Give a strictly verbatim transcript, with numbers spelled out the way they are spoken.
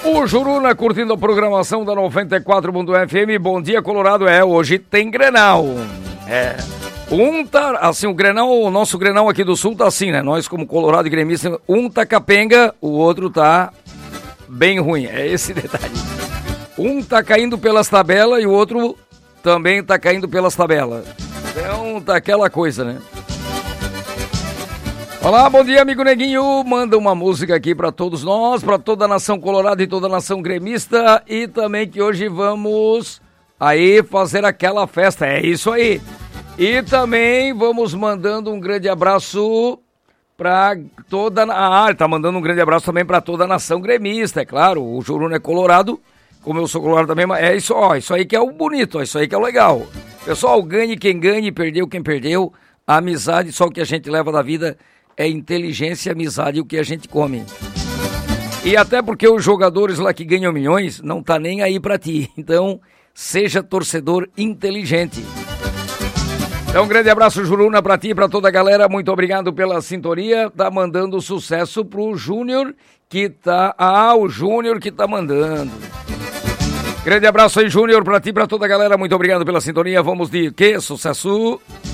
O Juruna curtindo a programação da noventa e quatro ponto F M. Bom dia, Colorado. É, hoje tem Grenal. É. Um tá, assim, o Grenal, o nosso Grenal aqui do Sul tá assim, né? Nós como Colorado e gremista, um tá capenga, o outro tá bem ruim. É esse detalhe. Um tá caindo pelas tabelas e o outro também tá caindo pelas tabelas. Então tá aquela coisa, né? Olá, bom dia, amigo Neguinho. Manda uma música aqui pra todos nós, pra toda a nação colorada e toda a nação gremista. E também que hoje vamos aí fazer aquela festa. É isso aí. E também vamos mandando um grande abraço pra toda... Ah, ele tá mandando um grande abraço também pra toda a nação gremista, é claro. O Juruna é colorado, como eu sou colorado também, mas é isso, ó, isso aí que é o bonito, ó, isso aí que é o legal. Pessoal, ganhe quem ganhe, perdeu quem perdeu. A amizade, só o que a gente leva da vida é inteligência, amizade e o que a gente come. E até porque os jogadores lá que ganham milhões não tá nem aí pra ti. Então, seja torcedor inteligente. Então, um grande abraço, Juruna, pra ti e pra toda a galera. Muito obrigado pela sintonia. Tá mandando sucesso pro Júnior, que tá... Ah, o Júnior que tá mandando. Grande abraço aí, Júnior, pra ti e pra toda a galera. Muito obrigado pela sintonia. Vamos de quê? Sucesso...